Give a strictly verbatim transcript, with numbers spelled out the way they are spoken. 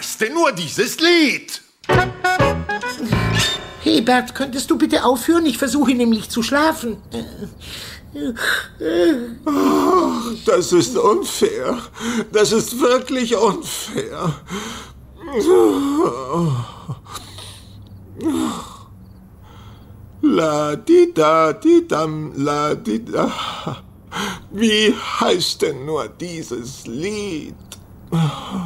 heißt denn nur dieses Lied? Hebert, könntest du bitte aufhören? Ich versuche nämlich zu schlafen. Das ist unfair. Das ist wirklich unfair. La di da di dam la di da. Wie heißt denn nur dieses Lied?